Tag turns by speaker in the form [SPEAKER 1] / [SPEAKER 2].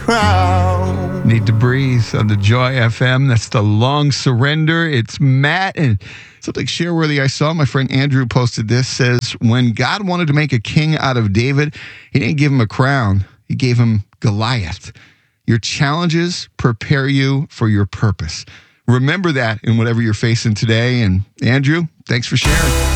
[SPEAKER 1] crown.
[SPEAKER 2] Need to Breathe on the Joy FM. That's the Long Surrender. It's Matt, and something share-worthy I saw. My friend Andrew posted this, says, when God wanted to make a king out of David, he didn't give him a crown. He gave him Goliath. Your challenges prepare you for your purpose. Remember that in whatever you're facing today. And Andrew, thanks for sharing.